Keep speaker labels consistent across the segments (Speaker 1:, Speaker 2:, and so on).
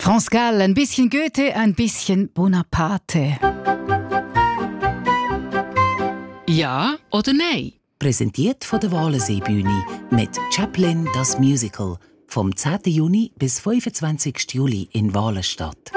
Speaker 1: France Gall, ein bisschen Goethe, ein bisschen Bonaparte. Ja oder nein?
Speaker 2: Präsentiert von der Walensee-Bühne mit Chaplin das Musical vom 10. Juni bis 25. Juli in Walenstadt.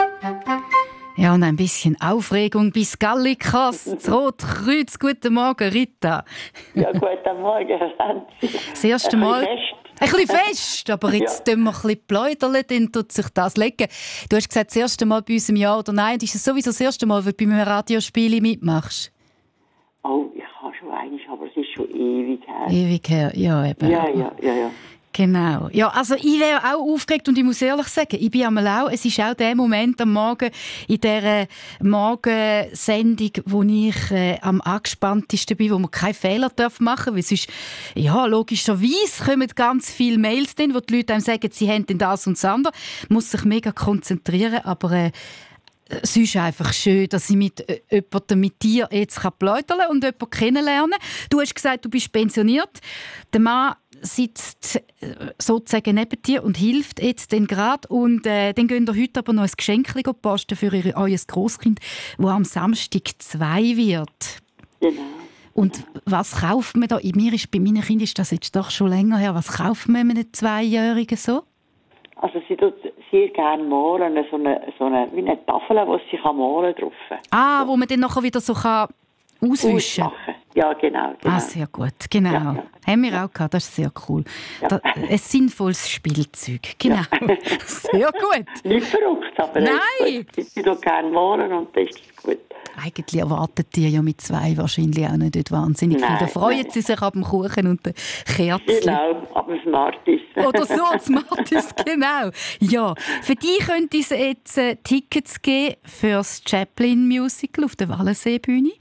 Speaker 1: Ja, und ein bisschen Aufregung bis Gallikas, das Rotkreuz. Guten Morgen, Rita.
Speaker 3: Ja, guten Morgen, Herr Sanzi.
Speaker 1: Das erste Mal. Ein bisschen fest, aber jetzt tun wir ein bisschen pläudern, dann tut sich das legen. Du hast gesagt, das erste Mal bei uns im Jahr oder nein? Und ist es sowieso das erste Mal, wenn du bei einem Radiospiel mitmachst?
Speaker 3: Oh, ich habe schon einiges, aber es ist schon ewig her.
Speaker 1: Ewig her, ja eben.
Speaker 3: Ja.
Speaker 1: Genau. Ja, also ich wäre auch aufgeregt und ich muss ehrlich sagen, ich bin einmal auch, es ist auch der Moment am Morgen in dieser Morgensendung, wo ich am angespanntesten bin, wo man keinen Fehler machen darf, weil sonst, ja, logischerweise kommen ganz viele Mails drin, wo die Leute einem sagen, sie haben das und das andere. Man muss sich mega konzentrieren, aber es ist einfach schön, dass ich mit dir jetzt plaudern und jemanden kennenlernen kann. Du hast gesagt, du bist pensioniert. Der Mann sitzt sozusagen neben dir und hilft jetzt dann gerade. Und dann gehen wir heute aber noch ein Geschenk posten für euer Grosskind, das am Samstag 2 wird.
Speaker 3: Genau.
Speaker 1: Und was kauft man da? Bei meinen Kindern ist das jetzt doch schon länger her. Was kauft man einem 2-Jährigen so?
Speaker 3: Also sie tut sehr gerne malen, so eine, wie eine Tafel, wo sie malen drauf.
Speaker 1: Ah, wo man dann nachher wieder so auswischen kann.
Speaker 3: Ja, genau.
Speaker 1: Ah, sehr gut, genau.
Speaker 3: Ja.
Speaker 1: Haben wir auch gehabt, das ist sehr cool.
Speaker 3: Ja.
Speaker 1: Ein sinnvolles Spielzeug, genau. Ja. Sehr gut.
Speaker 3: Nicht verrückt, aber
Speaker 1: nein.
Speaker 3: Sie tut gerne malen und das ist gut.
Speaker 1: Eigentlich erwartet ihr ja mit 2 wahrscheinlich auch nicht dort wahnsinnig viel. Da freuen sie sich ab dem Kuchen und den Kerzen.
Speaker 3: Genau, ab dem Smarties.
Speaker 1: Oder so, Smarties, genau. Ja, für dich könnte es jetzt Tickets geben für das Chaplin-Musical auf der Walensee-Bühne.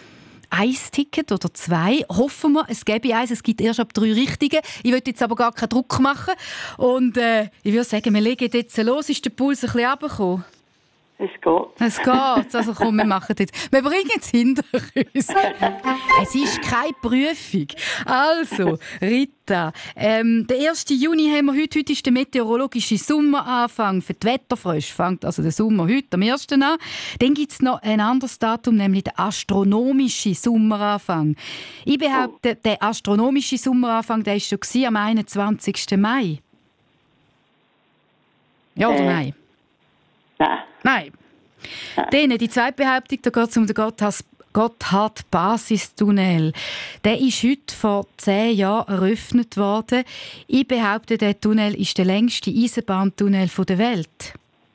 Speaker 1: 1 Ticket oder 2. Hoffen wir, es gäbe 1. Es gibt erst ab 3 Richtige. Ich will jetzt aber gar keinen Druck machen. Und ich würde sagen, wir legen jetzt los. Ist der Puls ein bisschen runtergekommen?
Speaker 3: Es geht.
Speaker 1: Also komm, wir machen jetzt. Wir bringen es hinter uns. Es ist keine Prüfung. Also, Rita, der 1. Juni haben wir heute. Heute ist der meteorologische Sommeranfang. Für die Wetterfrösche fängt also der Sommer heute am 1. an. Dann gibt es noch ein anderes Datum, nämlich der astronomische Sommeranfang. Ich behaupte, der astronomische Sommeranfang, der war schon am 21. Mai. Ja oder nein? Nein. Dann die zweite Behauptung, da geht es um den Gotthard-Basistunnel. Der ist heute vor 10 Jahren eröffnet worden. Ich behaupte, der Tunnel ist der längste Eisenbahntunnel der Welt.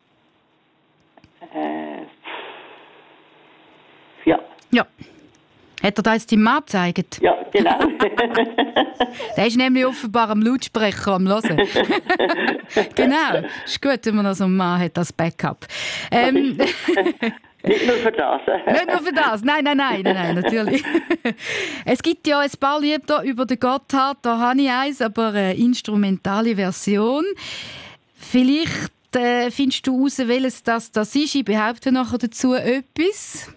Speaker 1: Ja. Hat er da jetzt deinem Mann gezeigt?
Speaker 3: Ja, genau.
Speaker 1: Der ist nämlich offenbar am Lautsprecher am Hören. Genau. Ist gut, wenn man noch so einen Mann hat als Backup.
Speaker 3: Nicht nur für das.
Speaker 1: Nicht nur für das. Nein, natürlich. Es gibt ja ein paar Lieder über den Gotthard. Da habe ich eins, aber eine instrumentale Version. Vielleicht findest du heraus, welches das ist. Ich behaupte nachher dazu etwas.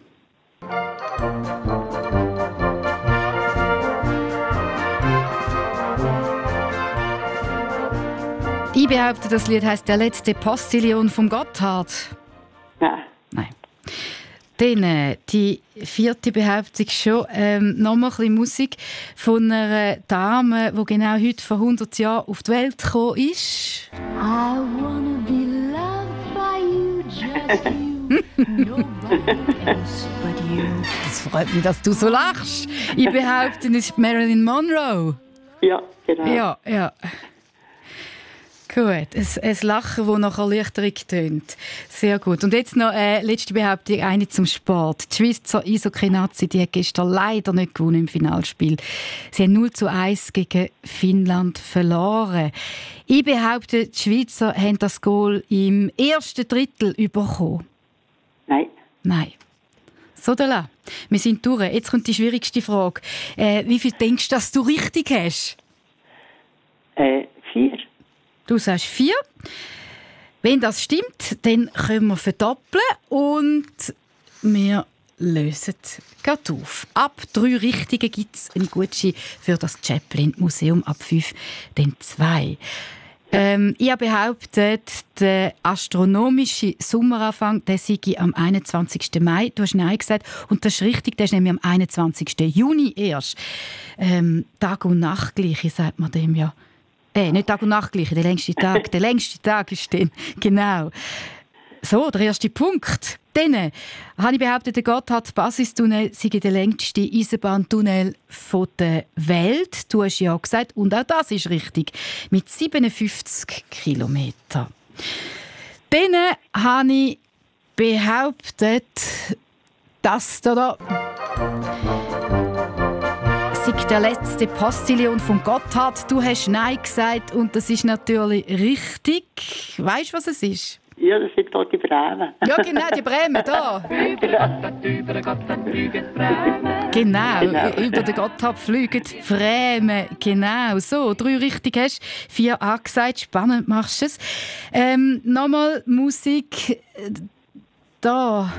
Speaker 1: Ich behaupte, das Lied heisst «Der letzte Postillon vom Gotthard». Nein. Dann die 4. Behauptung schon. Nochmal ein bisschen Musik von einer Dame, die genau heute vor 100 Jahren auf die Welt gekommen ist.
Speaker 4: I wanna be loved by you, just you, nobody else but you.
Speaker 1: Das freut mich, dass du so lachst. Ich behaupte, es ist Marilyn Monroe.
Speaker 3: Ja, genau.
Speaker 1: Ja. Gut, ein Lachen, das nach Erleichterung tönt. Sehr gut. Und jetzt noch letzte Behauptung, eine zum Sport. Die Schweizer Eishockey-Nazi, die hat gestern leider nicht gewonnen im Finalspiel. Sie haben 0:1 gegen Finnland verloren. Ich behaupte, die Schweizer haben das Goal im ersten Drittel bekommen. Nein. So, da. Wir sind durch. Jetzt kommt die schwierigste Frage. Wie viel denkst du, dass du richtig hast?
Speaker 3: 4.
Speaker 1: Du sagst 4. Wenn das stimmt, dann können wir verdoppeln und wir lösen gerade auf. Ab 3 Richtigen gibt es einen Gutschein für das Chaplin-Museum, ab 5 dann 2. Ich habe behauptet, der astronomische Sommeranfang, der sei am 21. Mai. Du hast Nein gesagt. Und das ist richtig, der ist nämlich am 21. Juni erst. Tag- und Nachtgleiche, sagt man dem ja. Nicht Tag- und Nachtgleiche, der längste Tag. Der längste Tag ist dann. Genau. So, der erste Punkt. Dann habe ich behauptet, der Gotthard-Basistunnel sei der längste Eisenbahntunnel der Welt. Du hast ja gesagt, und auch das ist richtig, mit 57 Kilometern. Dann habe ich behauptet, dass da sei der letzte Postillon von Gotthard. Du hast Nein gesagt und das ist natürlich richtig. Weißt du, was es ist?
Speaker 3: Ja, das sind hier die Bremen.
Speaker 1: Ja, genau, die Bremen, da. Genau, über den Gotthard fliegen die Bremen. Genau, so, 3 richtig hast, 4 angesagt, spannend machst du es. Nochmal Musik, da.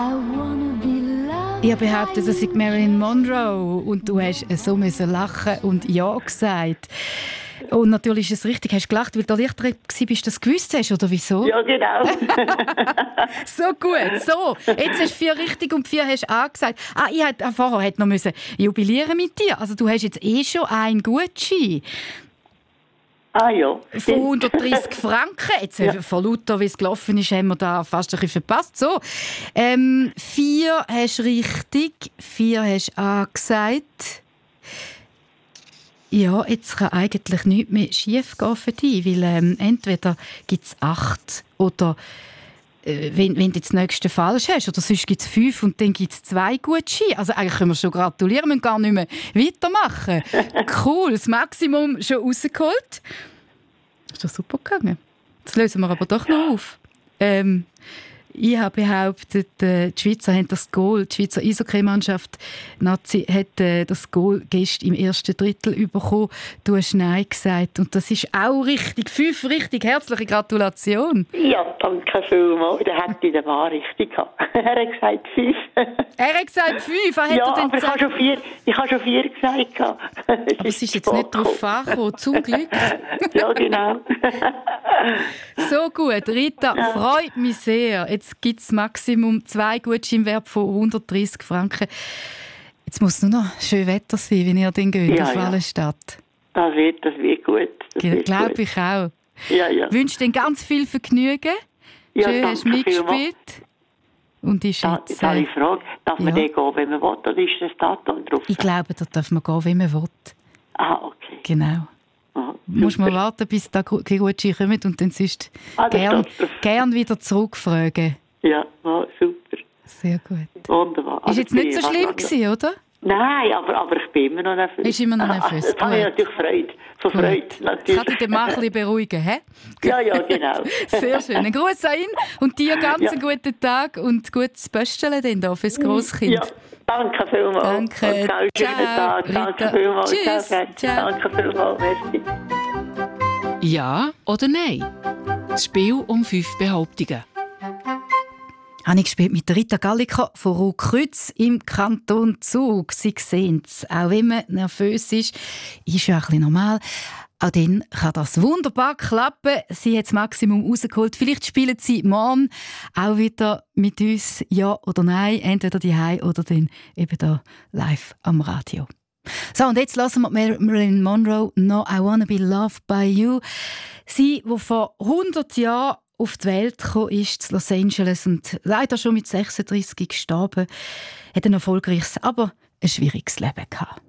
Speaker 1: Ich habe behauptet, das ist Marilyn Monroe und du hast so müssen lachen und Ja gesagt. Und natürlich ist es richtig. Hast du gelacht, weil du erleichtert warst, dass du das gewusst hast, oder wieso?
Speaker 3: Ja, genau.
Speaker 1: So gut. So, jetzt hast du 4 richtig und 4 hast du angesagt. Ich hätte vorher noch müssen jubilieren mit dir. Also du hast jetzt schon einen Gutschein.
Speaker 3: Ah ja.
Speaker 1: Von 130 Franken. Jetzt von lauter, wie es gelaufen ist, haben wir da fast ein bisschen verpasst. So, 4 hast du richtig, 4 hast du angesagt. Ja, jetzt kann eigentlich nichts mehr schief gehen für dich, weil entweder gibt es 8 oder wenn du jetzt das nächste falsch hast, oder sonst gibt es 5 und dann gibt es 2 Gutscheine. Also eigentlich können wir schon gratulieren, wir müssen gar nicht mehr weitermachen. Cool, das Maximum schon rausgeholt. Ist doch super gegangen. Jetzt lösen wir aber doch noch auf. Ich habe behauptet, die Schweizer haben das Goal, die Schweizer Eishockey-Mannschaft Nazi hat das Goal gestern im ersten Drittel bekommen. Du hast Nein gesagt und das ist auch richtig. 5 richtig. Herzliche Gratulation.
Speaker 3: Ja, danke vielmals. Der hat den Mann richtig gehabt. Er hat gesagt 5.
Speaker 1: Er hat gesagt 5.
Speaker 3: Ja, aber ich habe schon 4 gesagt.
Speaker 1: Aber es ist jetzt nicht darauf angekommen, zum Glück.
Speaker 3: Ja, genau.
Speaker 1: So gut, Rita, freut mich sehr. Jetzt gibt es Maximum 2 Gutscheine im Wert von 130 Franken. Jetzt muss nur noch schön Wetter sein, wenn ihr den geht auf Wallenstadt.
Speaker 3: Das wird gut.
Speaker 1: Glaube ich auch.
Speaker 3: Ja, ja.
Speaker 1: Ich wünsche dir ganz viel Vergnügen.
Speaker 3: Ja,
Speaker 1: schön, hast du mitgespielt. Und ich schätze...
Speaker 3: Jetzt habe ich eine Frage. Darf man den gehen, wenn man will, oder ist das Datum drauf?
Speaker 1: Ich glaube, da darf man gehen, wenn man will.
Speaker 3: Ah, okay.
Speaker 1: Genau.
Speaker 3: Aha,
Speaker 1: muss man warten, bis da die Gutscheine kommen und dann sonst gern wieder zurückfragen.
Speaker 3: Ja, super.
Speaker 1: Sehr gut.
Speaker 3: Wunderbar.
Speaker 1: Ist jetzt nicht so schlimm gewesen, oder?
Speaker 3: Nein, aber ich bin immer noch nervös.
Speaker 1: Ist immer noch nervös.
Speaker 3: Das habe ich natürlich Freude. Von Freude, natürlich.
Speaker 1: Kann dich den Mann ein bisschen beruhigen, hä?
Speaker 3: Ja, genau.
Speaker 1: Sehr schön. Ein Gruß an ihn und dir ganz einen guten Tag und gutes Böstchen dann da fürs Grosskind.
Speaker 3: Ja, danke vielmals.
Speaker 1: Danke.
Speaker 3: Schönen Tag. Danke vielmals.
Speaker 1: Tschüss.
Speaker 3: Ciao. Danke vielmals. Merci.
Speaker 2: Ja oder nein? Das Spiel um 5 Behauptungen.
Speaker 1: Habe ich gespielt mit Rita Gallica von Ruhkreuz im Kanton Zug. Sie sehen es. Auch wenn man nervös ist ja ein bisschen normal. Auch dann kann das wunderbar klappen. Sie hat das Maximum rausgeholt. Vielleicht spielen Sie morgen auch wieder mit uns Ja oder Nein. Entweder daheim oder dann eben da live am Radio. So, und jetzt lassen wir Marilyn Monroe «No, I Wanna Be Loved by You». Sie, die vor 100 Jahren auf die Welt gekommen ist, in Los Angeles, und leider schon mit 36 gestorben, hat ein erfolgreiches, aber ein schwieriges Leben gehabt.